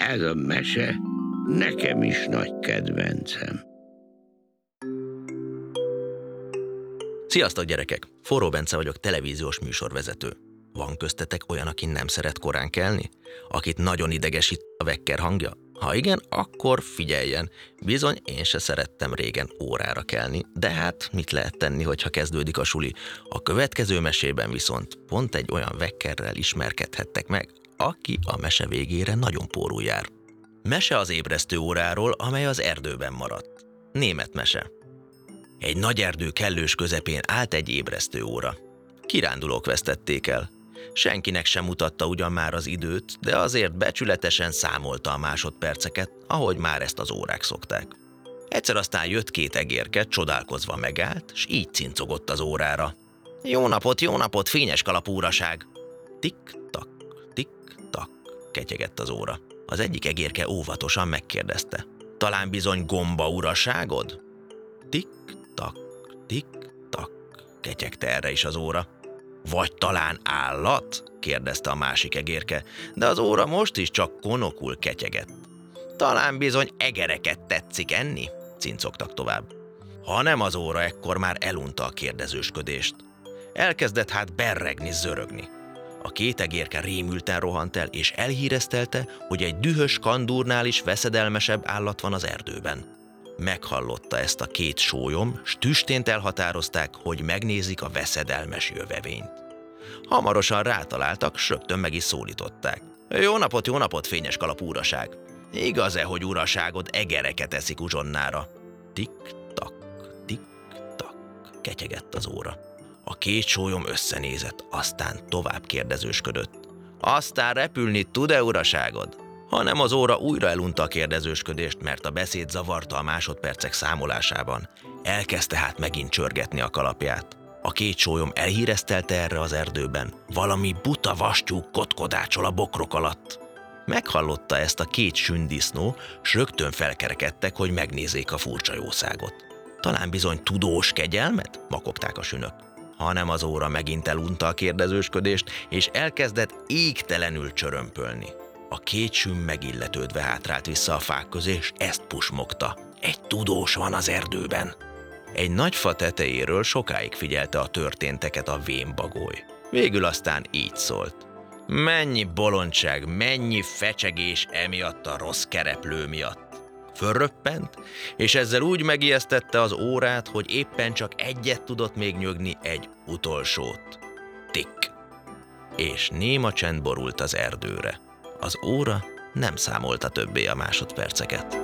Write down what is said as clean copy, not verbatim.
Ez a mese nekem is nagy kedvencem. Sziasztok gyerekek! Forró Bence vagyok, televíziós műsorvezető. Van köztetek olyan, aki nem szeret korán kelni? Akit nagyon idegesít a vekker hangja? Ha igen, akkor figyeljen. Bizony, én se szerettem régen órára kelni, de hát mit lehet tenni, hogyha kezdődik a suli? A következő mesében viszont pont egy olyan vekkerrel ismerkedhettek meg, aki a mese végére nagyon pórul jár. Mese az ébresztő óráról, amely az erdőben maradt. Német mese. Egy nagy erdő kellős közepén állt egy ébresztő óra. Kirándulók vesztették el. Senkinek sem mutatta ugyan már az időt, de azért becsületesen számolta a másodperceket, ahogy már ezt az órák szokták. Egyszer aztán jött két egérke, csodálkozva megállt, s így cincogott az órára. Jó napot, fényes kalapú uraság! Tik-tak, tik-tak, ketyegett az óra. Az egyik egérke óvatosan megkérdezte. Talán bizony gomba uraságod? Tik-tak, tik-tak, ketyegte erre is az óra. Vagy talán állat? Kérdezte a másik egérke, de az óra most is csak konokul ketyegett. Talán bizony egereket tetszik enni? Cincogtak tovább. Ha nem az óra, ekkor már elunta a kérdezősködést. Elkezdett hát berregni, zörögni. A két egérke rémülten rohant el, és elhíreztelte, hogy egy dühös kandúrnál is veszedelmesebb állat van az erdőben. Meghallotta ezt a két sólyom, s tüstént elhatározták, hogy megnézik a veszedelmes jövevényt. Hamarosan rátaláltak, s rögtön meg is szólították. Jó napot, fényes kalapú uraság! Igaz-e, hogy uraságod egereket eszik uzsonnára? Tik-tak, tik-tak, ketyegett az óra. A két sólyom összenézett, aztán tovább kérdezősködött. Aztán repülni tud-e uraságod? Hanem az óra újra elunta a kérdezősködést, mert a beszéd zavarta a másodpercek számolásában. Elkezdte hát megint csörgetni a kalapját. A két sólyom elhíreztelte erre az erdőben. Valami buta vastyú kotkodácsol a bokrok alatt. Meghallotta ezt a két sündisznó, s rögtön felkerekedtek, hogy megnézzék a furcsa jószágot. Talán bizony tudós kegyelmet? Makogták a sünök. Hanem az óra megint elunta a kérdezősködést, és elkezdett égtelenül csörömpölni. A két süm megilletődve hátrált vissza a fák közé, és ezt pusmogta. Egy tudós van az erdőben. Egy nagy fa tetejéről sokáig figyelte a történteket a vénbagoly. Végül aztán így szólt. Mennyi bolondság, mennyi fecsegés emiatt a rossz kereplő miatt. Fölröppent, és ezzel úgy megijesztette az órát, hogy éppen csak egyet tudott még nyögni, egy utolsót. Tik! És néma csend borult az erdőre. Az óra nem számolta többé a másodperceket.